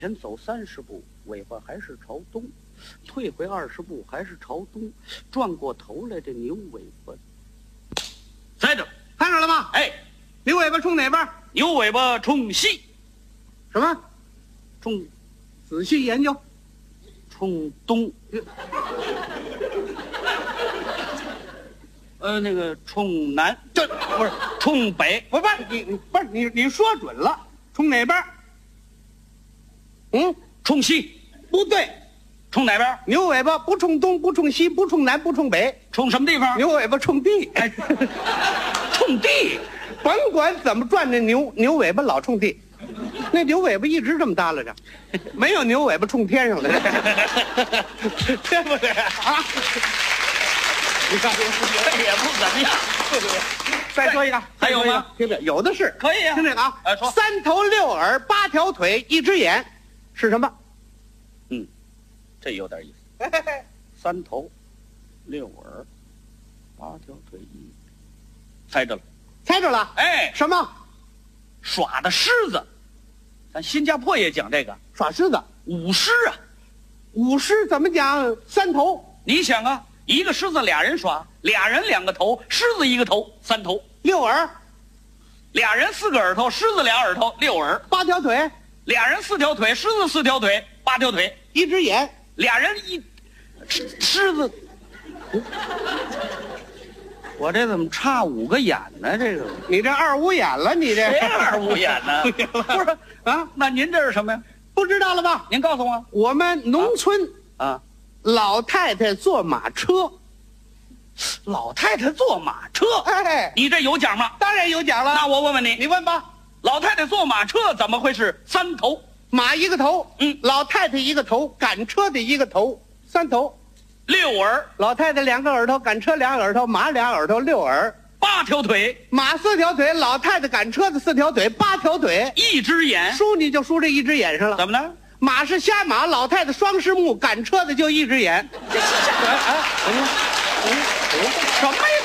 前走30步，尾巴还是朝东；退回20步，还是朝东。转过头来，这牛尾巴在这， 看着了吗？ 哎， 牛尾巴冲哪边？ 牛尾巴冲西， 什么？ 冲仔细研究。 冲东。那个冲南， 这不是冲北， 不是你说准了，冲哪边？ 冲西， 不对， 冲哪边？ 牛尾巴不冲东，不冲西，不冲南，不冲北， 冲什么地方？ 牛尾巴冲地。 冲地， 甭管怎么转，那牛尾巴老冲地。那牛尾巴一直这么耷拉着，没有牛尾巴冲天上的，对不对啊？你看这也不怎么样。 再说一个， 还有吗？ 听着，有的是。 可以啊， 听这个啊， 说 3头6耳8条腿1只眼，是什么？ 这有点意思。3头6耳8条腿猜着了， 猜着了。 哎， 什么？ 耍的狮子。咱新加坡也讲这个耍狮子， 舞狮啊。 舞狮怎么讲？3头。 你想啊，一个狮子俩人耍，俩人2个头，狮子1个头，3头。 6耳， 俩人4个耳朵，狮子2耳朵，6耳。 8条腿， 俩人4条腿，狮子4条腿，8条腿。 1只眼， 俩人狮子，我这怎么差5个眼呢？这个你这2五眼了，你这谁2五眼呢？不是啊？ 那您这是什么呀？ 不知道了吧？ 您告诉我我们农村啊， 老太太坐马车， 老太太坐马车， 哎， 你这有奖吗？ 当然有奖了。 那我问问你， 你问吧。 老太太坐马车怎么会是3头？ 马1个头，老太太1个头，赶车的1个头，3头。 6耳， 老太太2个耳朵，赶车2耳朵，马2耳朵，6耳。 8条腿， 马4条腿，老太太赶车的4条腿，8条腿。 1只眼， 输你就输这1只眼上了。 怎么了？ 马是瞎马，老太太双狮目，赶车的就1只眼。 什么呀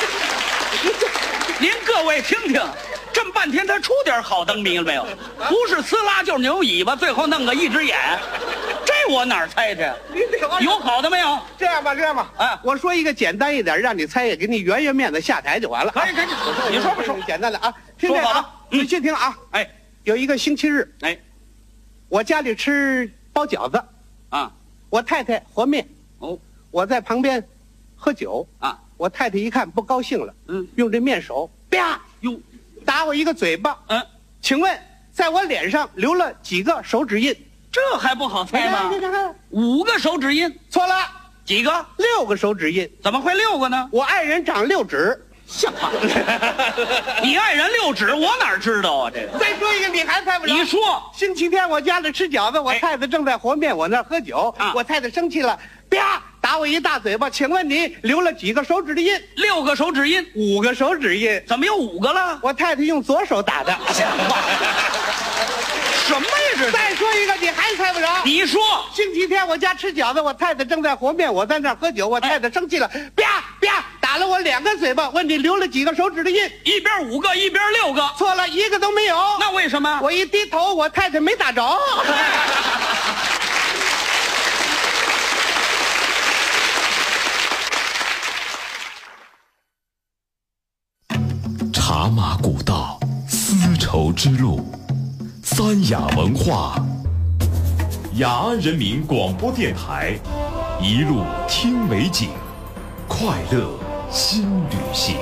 这？您各位听听，这么半天他出点好灯谜了没有？不是呲啦就是牛尾巴，最后弄个1只眼，这我哪儿猜去？有好的没有？ 这样吧， 哎， 我说一个简单一点，让你猜，给你圆圆面子下台就完了。 可以，你说吧，说简单的啊，听这个啊，仔细听啊。 哎， 有一个星期日， 哎， 我家里吃包饺子， 啊， 我太太和面， 哦， 我在旁边喝酒啊， 我太太一看不高兴了，用这面手啪哟， 打我一个嘴巴，请问在我脸上留了几个手指印？ 这还不好猜吗？ 你看 5个手指印， 错了， 几个 ？6个手指印。 怎么会6个呢？ 我爱人长6指， 像话！你爱人6指，我哪知道啊？这个。 再说一个，你还猜不着。 你说， 星期天我家里吃饺子，我太太正在和面，我那儿喝酒，我太太生气了，啪打我一大嘴巴。请问你留了几个手指的印 ？6个手指印 ，5个手指印。 怎么有5个了？ 我太太用左手打的。 像话！什么呀这？ 再说一个，你还猜不着。 你说， 星期天我家吃饺子，我太太正在和面，我在那儿喝酒，我太太生气了，啪啪打了我2个嘴巴。问你留了几个手指的印？ 一边5个，一边6个。 错了，1个都没有。 那为什么？ 我一低头，我太太没打着。 茶马古道，丝绸之路，三雅文化，雅安人民广播电台，一路听美景，快乐新旅行。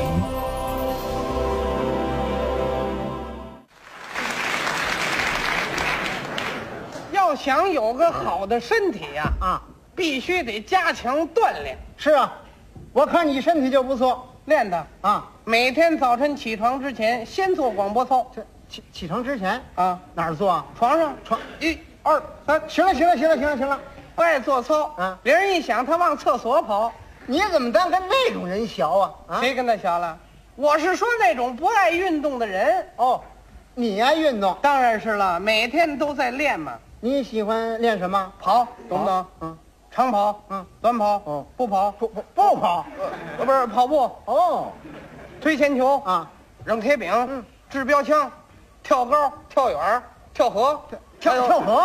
要想有个好的身体呀，必须得加强锻炼。 是啊，我看你身体就不错， 练的啊。 每天早晨起床之前，先做广播操。 这起床之前啊， 哪儿做啊？ 床上1、2、3。 行了。 不爱做操啊， 别人一想他往厕所跑。 你怎么当跟那种人学啊？ 谁跟他学了？我是说那种不爱运动的人。 哦，你爱运动？ 当然是了，每天都在练嘛。 你喜欢练什么？ 跑，懂不懂？长跑，短跑，不跑， 不跑， 不是跑步。 哦， 推铅球啊， 扔铁饼，掷标枪，跳高，跳远，跳河， 跳河。